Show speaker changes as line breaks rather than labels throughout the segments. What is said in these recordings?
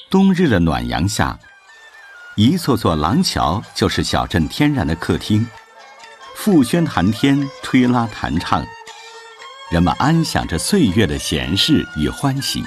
冬日的暖阳下，一座座廊桥就是小镇天然的客厅，复轩谈天，吹拉弹唱，人们安享着岁月的闲适与欢喜。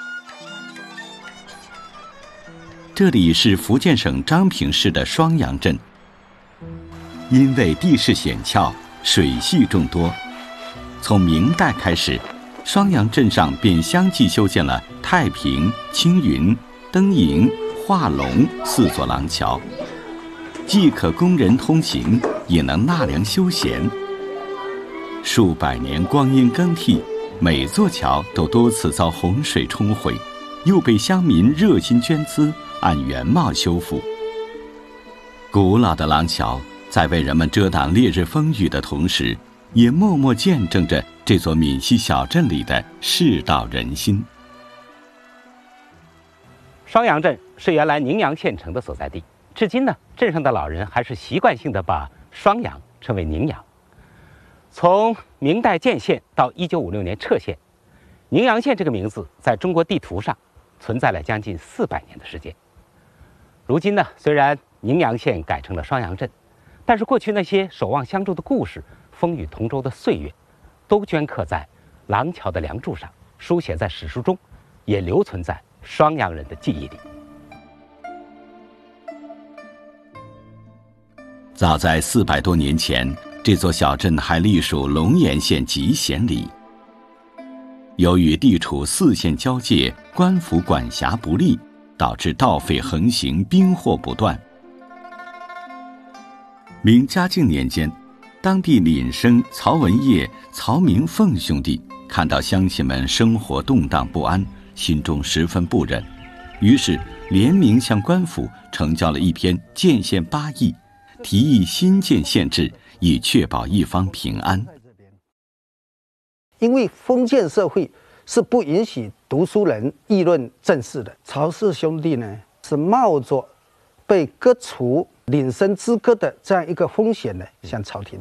这里是福建省漳平市的双阳镇，因为地势险峭，水系众多，从明代开始，双阳镇上便相继修建了太平、青云、登营、化龙4座廊桥，既可供人通行，也能纳凉休闲。数百年光阴更替，每座桥都多次遭洪水冲毁，又被乡民热心捐资，按原貌修复。古老的廊桥在为人们遮挡烈日风雨的同时，也默默见证着这座闽西小镇里的世道人心。
双阳镇是原来宁阳县城的所在地，至今呢，镇上的老人还是习惯性的把双阳称为宁阳。从明代建县到1956年撤县，宁阳县这个名字在中国地图上存在了将近400年的时间。如今呢，虽然宁阳县改成了双阳镇，但是过去那些守望相助的故事、风雨同舟的岁月，都镌刻在廊桥的梁柱上，书写在史书中，也留存在双阳人的记忆里。
早在400多年前，这座小镇还隶属龙岩县集贤里。由于地处4县交界，官府管辖不力，导致盗匪横行，兵祸不断。明嘉靖年间，当地廪生曹文业、曹明凤兄弟看到乡亲们生活动荡不安，心中十分不忍，于是联名向官府呈交了一篇建县8议，提议新建县制，以确保一方平安。
因为封建社会是不允许读书人议论政事的，曹氏兄弟呢是冒着被割除廪生资格的这样一个风险呢，向朝廷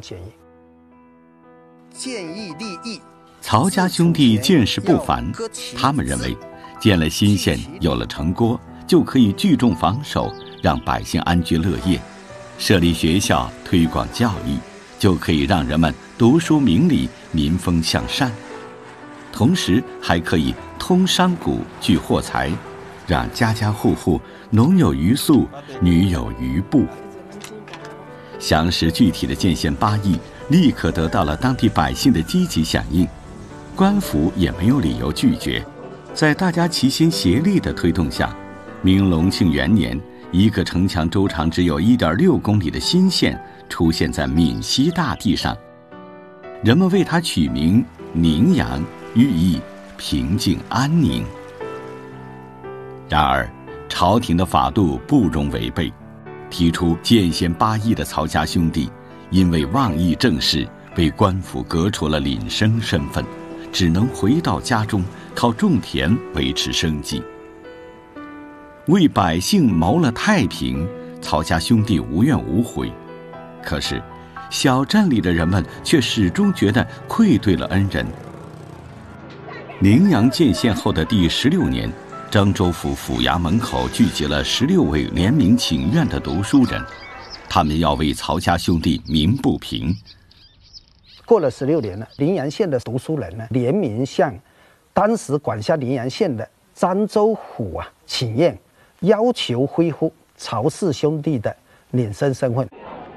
建议立议。
曹家兄弟见识不凡，他们认为建了新县，有了城郭，就可以聚众防守，让百姓安居乐业；设立学校，推广教育，就可以让人们读书明理，民风向善。同时还可以通商贾，聚货财，让家家户户农有余粟，女有余布。详实具体的建县8议立刻得到了当地百姓的积极响应，官府也没有理由拒绝。在大家齐心协力的推动下，明隆庆元年，一个城墙周长只有1.6公里的新县出现在闽西大地上，人们为它取名宁阳，寓意平静安宁。然而朝廷的法度不容违背，提出建县8议的曹家兄弟因为妄议政事，被官府革除了廪生身份，只能回到家中靠种田维持生计。为百姓谋了太平，曹家兄弟无怨无悔。可是小镇里的人们却始终觉得愧对了恩人。宁阳建县后的第16年，漳州府府衙门口聚集了16位联名请愿的读书人，他们要为曹家兄弟鸣不平。
过了16年了，宁阳县的读书人呢联名向当时管辖宁阳县的漳州府请愿，要求恢复曹氏兄弟的廪生身份。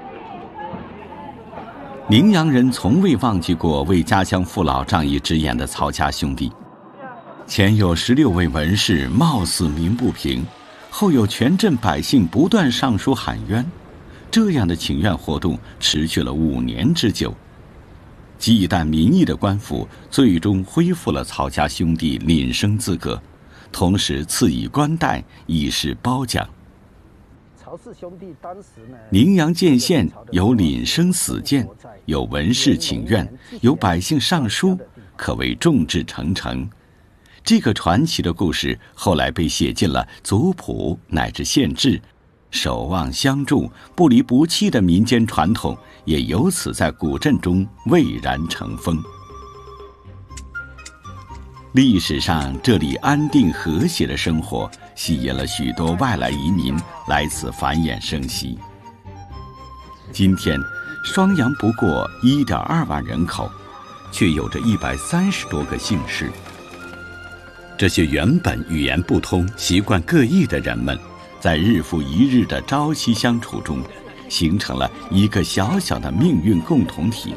宁阳人从未忘记过为家乡父老仗义直言的曹家兄弟。前有16位文士冒死鸣不平，后有全镇百姓不断上书喊冤，这样的请愿活动持续了5年之久。忌惮民意的官府最终恢复了曹家兄弟廪生资格，同时赐以官带，以示褒奖。
曹氏兄弟当时呢，
宁阳建县有廪生死谏，有文士请愿，有百姓上书，可谓众志成城。这个传奇的故事后来被写进了族谱乃至县志，守望相助、不离不弃的民间传统也由此在古镇中蔚然成风。 历史上这里安定和谐的生活，吸引了许多外来移民来此繁衍生息。今天，双阳不过1.2万人口，却有着130多个姓氏。这些原本语言不通、习惯各异的人们，在日复一日的朝夕相处中，形成了一个小小的命运共同体。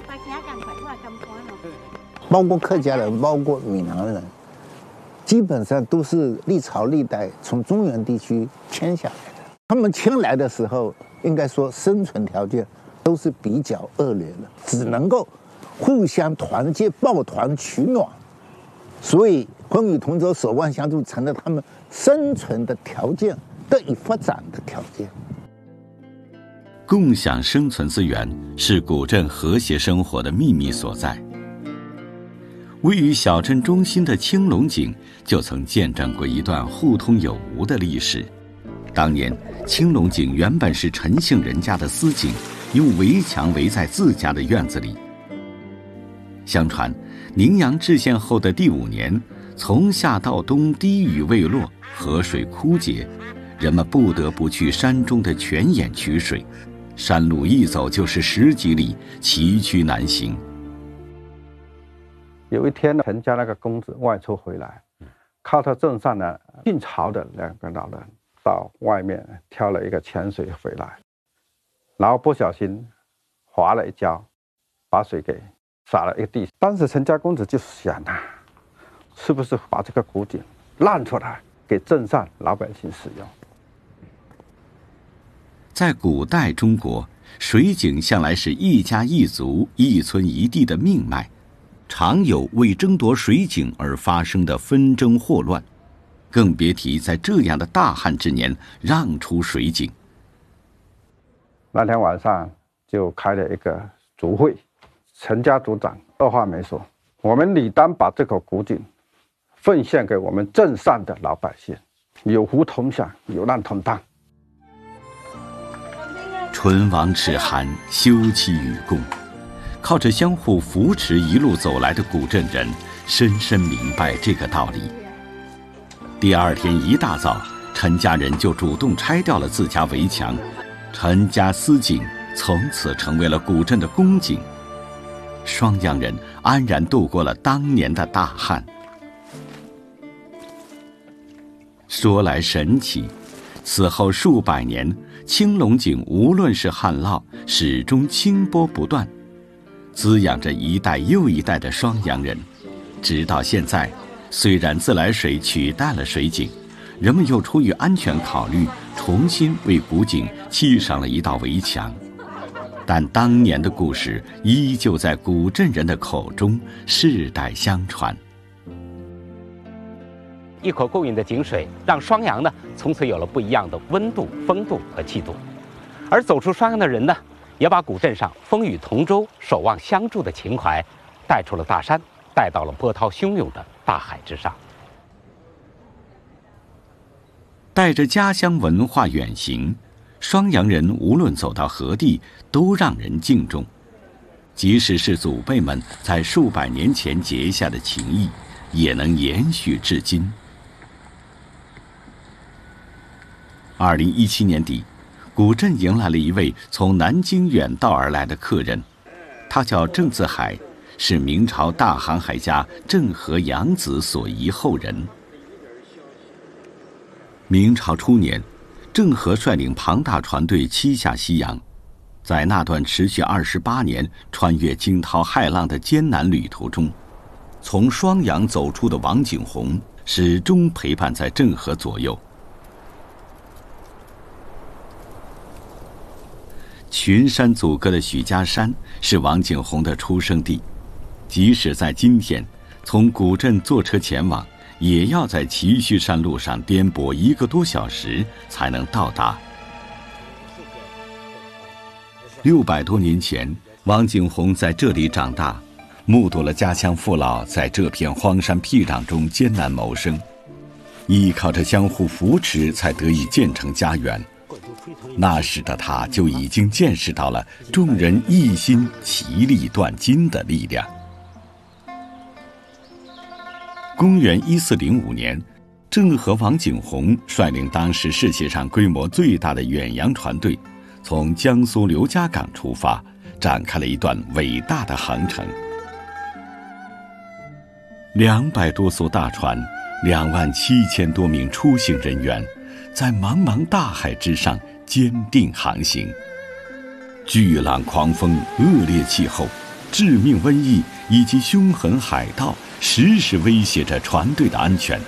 包括客家人，包括闽南人，基本上都是历朝历代从中原地区迁下来的。他们迁来的时候，应该说生存条件都是比较恶劣的，只能够互相团结、抱团取暖，所以风雨同舟、守望相助成了他们生存的条件、得以发展的条件。
共享生存资源是古镇和谐生活的秘密所在。位于小镇中心的青龙井就曾见证过一段互通有无的历史。当年，青龙井原本是陈姓人家的私井，用围墙围在自家的院子里。相传，宁阳制县后的第5年，从夏到冬滴雨未落，河水枯竭，人们不得不去山中的泉眼取水，山路一走就是10几里，崎岖难行。
有一天呢，陈家那个公子外出回来，靠他镇上呢晋朝的2个老人到外面挑了一个泉水回来，然后不小心滑了一跤，把水给洒了一个地。当时陈家公子就想啊，是不是把这个古井让出来给镇上老百姓使用？
在古代中国，水井向来是一家一族、一村一地的命脉，常有为争夺水井而发生的纷争祸乱，更别提在这样的大旱之年让出水井。
那天晚上就开了一个族会，陈家族长二话没说，我们理当把这口古井奉献给我们镇上的老百姓，有福同享，有难同当。
唇亡齿寒，休戚与共。靠着相互扶持一路走来的古镇人，深深明白这个道理。第2天一大早，陈家人就主动拆掉了自家围墙，陈家私井从此成为了古镇的公井。双阳人安然度过了当年的大旱。说来神奇，此后数百年，青龙井无论是旱涝，始终清波不断，滋养着一代又一代的双阳人。直到现在，虽然自来水取代了水井，人们又出于安全考虑，重新为古井砌上了一道围墙，但当年的故事依旧在古镇人的口中世代相传。
一口共饮的井水，让双阳呢从此有了不一样的温度、风度和气度。而走出双阳的人呢，也把古镇上风雨同舟、守望相助的情怀带出了大山，带到了波涛汹涌的大海之上。
带着家乡文化远行，双阳人无论走到何地，都让人敬重。即使是祖辈们在数百年前结下的情谊，也能延续至今。2017年底，古镇迎来了一位从南京远道而来的客人，他叫郑自海，是明朝大航海家郑和养子所遗后人。明朝初年，郑和率领庞大船队七下西洋，在那段持续28年、穿越惊涛骇浪的艰难旅途中，从双阳走出的王景洪始终陪伴在郑和左右。群山阻隔的许家山是王景洪的出生地，即使在今天，从古镇坐车前往，也要在崎岖山路上颠簸1个多小时才能到达。600多年前，王景洪在这里长大，目睹了家乡父老在这片荒山僻壤中艰难谋生，依靠着相互扶持，才得以建成家园。那时的他就已经见识到了众人一心齐力断金的力量。 公元1405年，郑和王景洪率领当时世界上规模最大的远洋船队，从江苏刘家港出发，展开了一段伟大的航程。200多艘大船，27000多名出行人员，在茫茫大海之上坚定航行。巨浪、狂风、恶劣气候、致命瘟疫以及凶狠海盗，时时威胁着船队的安全。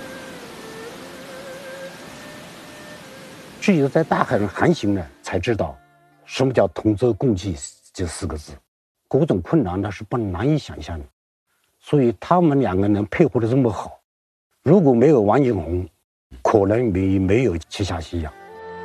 只有在大海上航行呢，才知道什么叫同舟共济这4个字，各种困难那是难以想象的。所以他们2个人配合得这么好，如果没有王景洪，可能没有旗下西洋。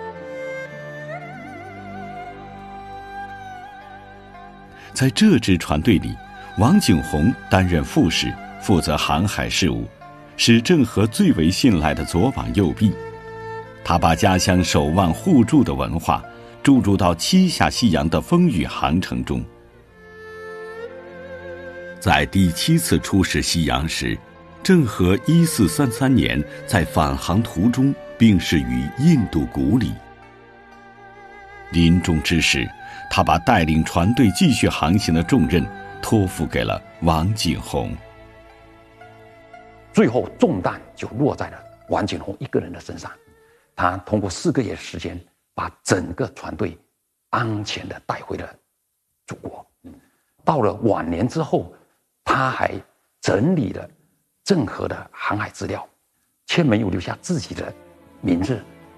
在这支船队里，王景洪担任副使，负责航海事务，是郑和最为信赖的左膀右臂。他把家乡守望互助的文化注入到七下西洋的风雨航程中。在第7次出使西洋时，郑和1433年在返航途中病逝于印度古里。临终之时，他把带领船队继续航行的重任托付给了王景洪。
最后重担就落在了王景洪一个人的身上。他通过4个月时间，把整个船队安全地带回了祖国。到了晚年之后，他还整理了郑和的航海资料，却没有留下自己的名字。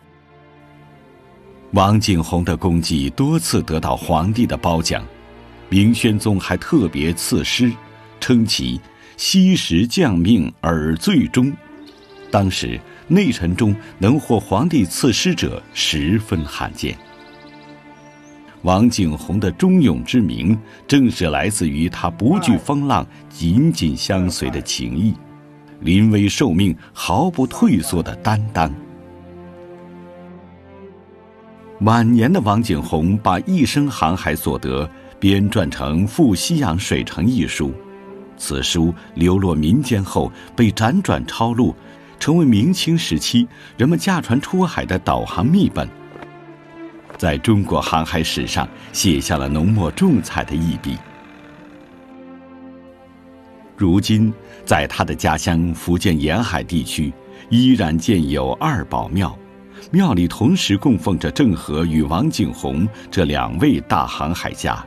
王景洪的功绩多次得到皇帝的褒奖，明宣宗还特别赐诗，称其惜时降命而最终。当时内臣中能获皇帝赐诗者十分罕见。王景洪的忠勇之名，正是来自于他不惧风浪、紧紧相随的情谊，临危受命、毫不退缩的担当。晚年的王景洪把一生航海所得编撰成《赴西洋水城》一书，此书流落民间后被辗转抄录，成为明清时期人们驾船出海的导航秘本，在中国航海史上写下了浓墨重彩的一笔。如今，在他的家乡福建沿海地区，依然建有二宝庙，庙里同时供奉着郑和与王景洪这2位大航海家。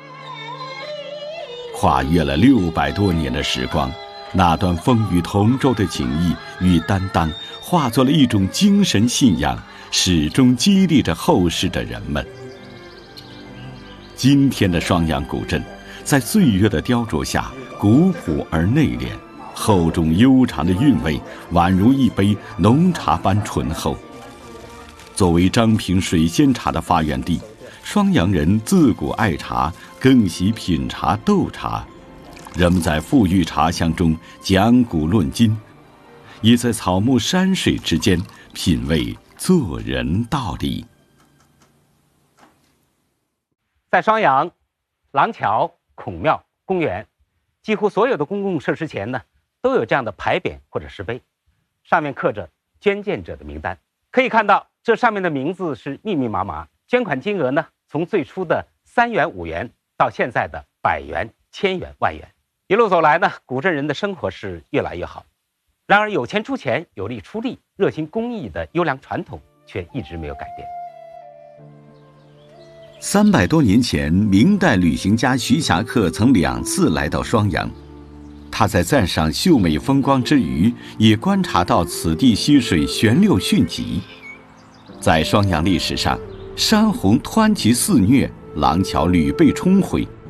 跨越了600多年的时光，那段风雨同舟的情谊与担当，化作了一种精神信仰，始终激励着后世的人们。今天的双阳古镇，在岁月的雕琢下，古朴而内敛，厚重悠长的韵味宛如一杯浓茶般醇厚。作为张平水仙茶的发源地，双阳人自古爱茶，更喜品茶斗茶。人们在馥郁茶香中讲古论今，也在草木山水之间品味做人道理。
在双阳，廊桥、孔庙、公园，几乎所有的公共设施前呢，都有这样的牌匾或者石碑，上面刻着捐献者的名单。可以看到，这上面的名字是密密麻麻，捐款金额呢，从最初的3元、5元，到现在的100元、1000元、10000元。一路走来呢，古镇人的生活是越来越好。然而，有钱出钱，有力出力，热心公益的优良传统却一直没有改变。
300多年前，明代旅行家徐霞客曾2次来到双阳。他在赞赏秀美风光之余，也观察到此地溪水旋流迅疾。在双阳历史上，山洪湍急肆虐，廊桥屡被冲毁，